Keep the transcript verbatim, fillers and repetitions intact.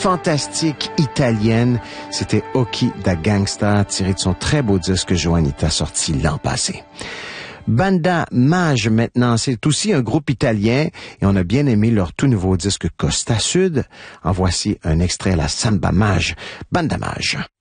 fantastique italienne. C'était Occhi da Gangsta, tiré de son très beau disque Joannita, sorti l'an passé. Banda Mage maintenant, c'est aussi un groupe italien et on a bien aimé leur tout nouveau disque Costa Sud. En voici un extrait, la Samba Mage, Banda Mage.